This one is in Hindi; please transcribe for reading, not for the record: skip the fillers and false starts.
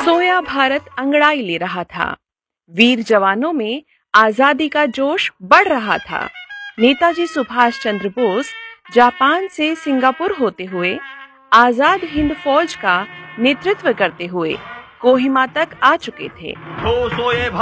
सोया भारत अंगड़ाई ले रहा था। वीर जवानों में आजादी का जोश बढ़ रहा था। नेताजी सुभाष चंद्र बोस जापान से सिंगापुर होते हुए आजाद हिंद फौज का नेतृत्व करते हुए कोहिमा तक आ चुके थे।